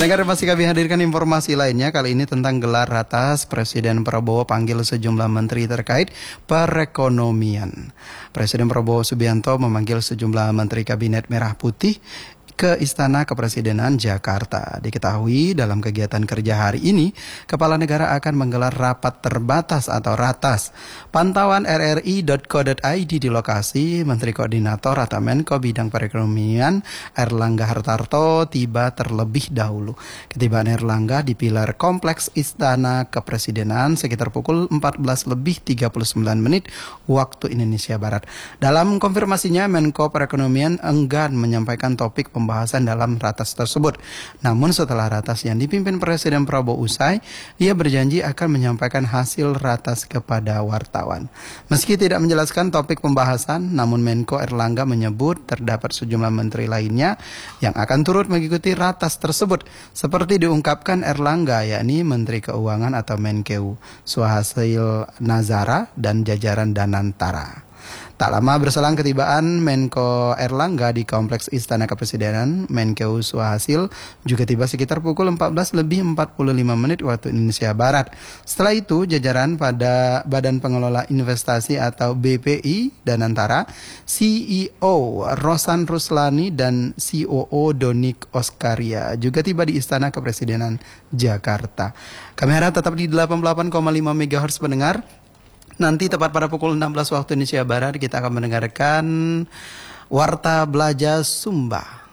Pendengar, masih kami hadirkan informasi lainnya, kali ini tentang gelar ratas Presiden Prabowo panggil sejumlah menteri terkait perekonomian. Presiden Prabowo Subianto memanggil sejumlah menteri Kabinet Merah Putih ke Istana Kepresidenan Jakarta. Diketahui dalam kegiatan kerja hari ini, Kepala Negara akan menggelar rapat terbatas atau ratas. Pantauan rri.co.id di lokasi, Menteri Koordinator atau Menko Bidang Perekonomian Erlangga Hartarto tiba terlebih dahulu. Ketibaan Erlangga di pilar Kompleks Istana Kepresidenan sekitar pukul 14:39 waktu Indonesia Barat. Dalam konfirmasinya, Menko Perekonomian enggan menyampaikan topik pembahasan dalam ratas tersebut. Namun setelah ratas yang dipimpin Presiden Prabowo usai, ia berjanji akan menyampaikan hasil ratas kepada wartawan. Meski tidak menjelaskan topik pembahasan, namun Menko Erlangga menyebut terdapat sejumlah menteri lainnya yang akan turut mengikuti ratas tersebut. Seperti diungkapkan Erlangga, yakni Menteri Keuangan atau Menkeu, Suhasil Nazara, dan jajaran Danantara. Tak lama berselang ketibaan Menko Erlangga di Kompleks Istana Kepresidenan, Menkeu Suhasil juga tiba sekitar pukul 14:45 waktu Indonesia Barat. Setelah itu, jajaran pada Badan Pengelola Investasi atau BPI Danantara, CEO Rosan Ruslani dan COO Donik Oskaria juga tiba di Istana Kepresidenan Jakarta. Kami harap tetap di 88,5 MHz pendengar. Nanti tepat pada pukul 16 waktu Indonesia Barat kita akan mendengarkan Warta Belajar Sumba.